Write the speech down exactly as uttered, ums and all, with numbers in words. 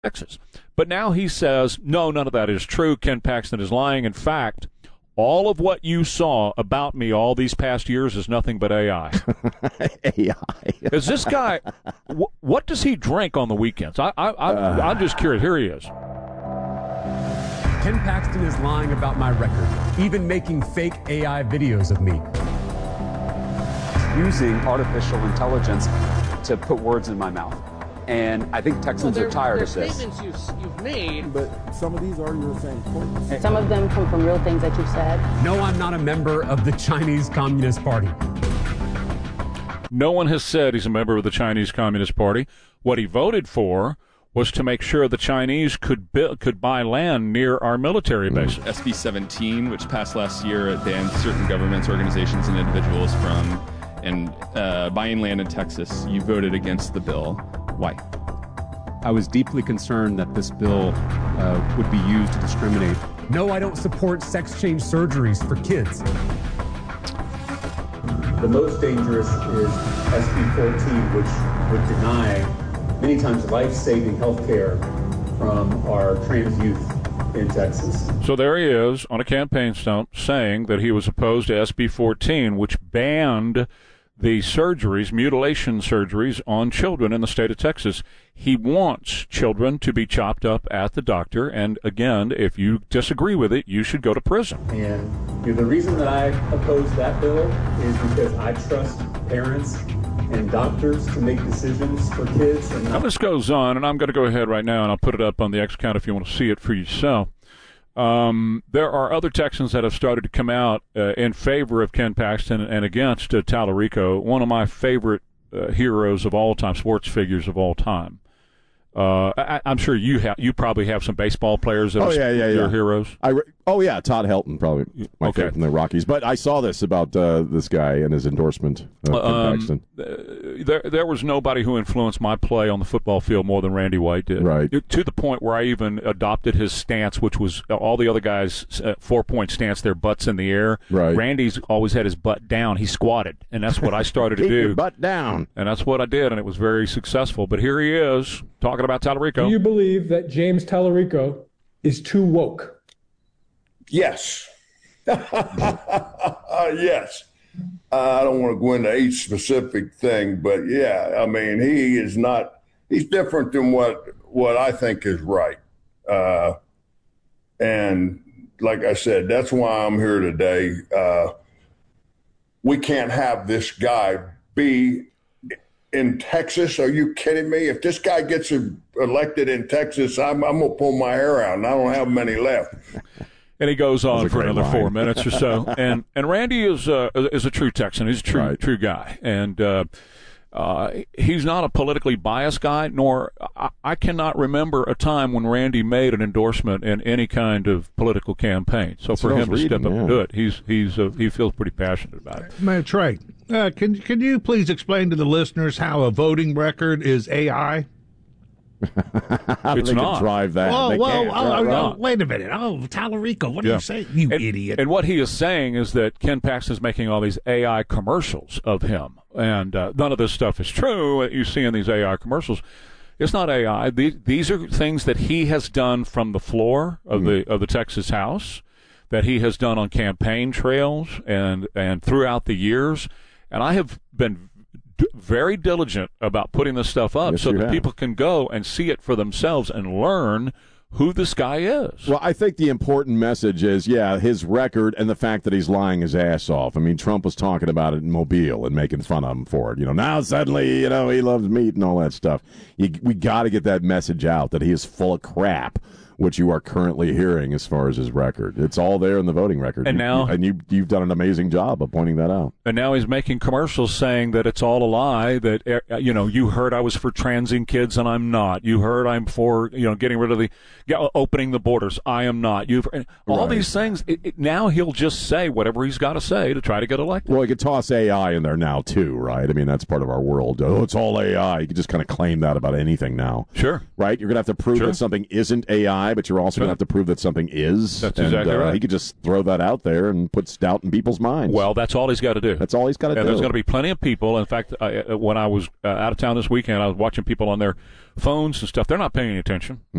Texas. But now he says, no, none of that is true. Ken Paxton is lying. In fact, all of what you saw about me all these past years is nothing but A I. A I. Is this guy, wh- what does he drink on the weekends? I, I, I, uh, I'm just curious. Here he is. Ken Paxton is lying about my record, even making fake A I videos of me. Using artificial intelligence to put words in my mouth. And I think Texans well, are tired of this. statements you've, you've made. But some of these are your same points. Some of them come from real things that you've said. No, I'm not a member of the Chinese Communist Party. No one has said he's a member of the Chinese Communist Party. What he voted for was to make sure the Chinese could build, could buy land near our military bases. S B seventeen, which passed last year, it banned certain governments, organizations, and individuals from and uh, buying land in Texas. You voted against the bill. Why? I was deeply concerned that this bill uh, would be used to discriminate. No, I don't support sex change surgeries for kids. The most dangerous is S B fourteen, which would deny many times life-saving health care from our trans youth in Texas. So there he is on a campaign stump saying that he was opposed to S B fourteen, which banned the surgeries, mutilation surgeries on children in the state of Texas. He wants children to be chopped up at the doctor, and again, if you disagree with it, you should go to prison. And you know, the reason that I oppose that bill is because I trust parents and doctors to make decisions for kids. And now this goes on, and I'm going to go ahead right now, and I'll put it up on the X account if you want to see it for yourself. Um, there are other Texans that have started to come out uh, in favor of Ken Paxton and against uh, Tallarico, one of my favorite uh, heroes of all time, sports figures of all time. Uh, I, I'm sure you have. You probably have some baseball players that oh, are yeah, yeah, your yeah. heroes. I re- oh yeah, Todd Helton, probably my okay. favorite from the Rockies. But I saw this about uh, this guy and his endorsement of Ken um, Paxton. Uh, there, there was nobody who influenced my play on the football field more than Randy White did. Right. To the point where I even adopted his stance, which was all the other guys' uh, four-point stance, their butts in the air. Right. Randy's always had his butt down. He squatted, and that's what I started to Keep do. your butt down. And that's what I did, and it was very successful. But here he is talking about Tallarico. Do you believe that James Tallarico is too woke? Yes. yes. Uh, I don't want to go into each specific thing, but yeah, I mean, he is not, he's different than what, what I think is right. Uh, and like I said, that's why I'm here today. Uh, we can't have this guy be in Texas. Are you kidding me? If this guy gets elected in Texas, I'm, I'm going to pull my hair out, and I don't have many left. And he goes on for another line. four minutes or so. And and Randy is uh, is a true Texan. He's a true right. true guy. And uh, uh, he's not a politically biased guy, nor I, I cannot remember a time when Randy made an endorsement in any kind of political campaign. So That's for him to reading, step up yeah. and do it, he's he's uh, he feels pretty passionate about it. Man, Trey, uh, can can you please explain to the listeners how a voting record is A I? How It's they not. Can drive that. Whoa, They whoa, can't. oh, Right, oh, right. oh, wait a minute. Oh, Tallarico, what Yeah. are you saying, you and, idiot? And what he is saying is that Ken Paxton is making all these A I commercials of him, and uh, none of this stuff is true that you see in these A I commercials. It's not A I. These, these are things that he has done from the floor of Mm. the of the Texas House, that he has done on campaign trails and and throughout the years. And I have been d- very diligent about putting this stuff up Yes, so you that have. people can go and see it for themselves and learn who this guy is. Well, I think the important message is, yeah, his record and the fact that he's lying his ass off. I mean, Trump was talking about it in Mobile and making fun of him for it. You know, now suddenly, you know, he loves meat and all that stuff. You, we got to get that message out that he is full of crap, which you are currently hearing as far as his record. It's all there in the voting record. And You- now- you, and you, you've done an amazing job of pointing that out. And now he's making commercials saying that it's all a lie, that, uh, you know, you heard I was for transing kids and I'm not. You heard I'm for, you know, getting rid of the, yeah, opening the borders. I am not. You've all Right. these things. It, it, now he'll just say whatever he's got to say to try to get elected. Well, you could toss A I in there now, too, right? I mean, that's part of our world. Oh, it's all A I. You can just kind of claim that about anything now. Sure. Right? You're going to have to prove Sure. that something isn't A I, but you're also Sure. going to have to prove that something is. That's and, exactly uh, right. He could just throw that out there and put doubt in people's minds. Well, that's all he's got to do. That's all he's got to do. And there's going to be plenty of people. In fact, I, uh, when I was uh, out of town this weekend, I was watching people on their phones and stuff. They're not paying any attention.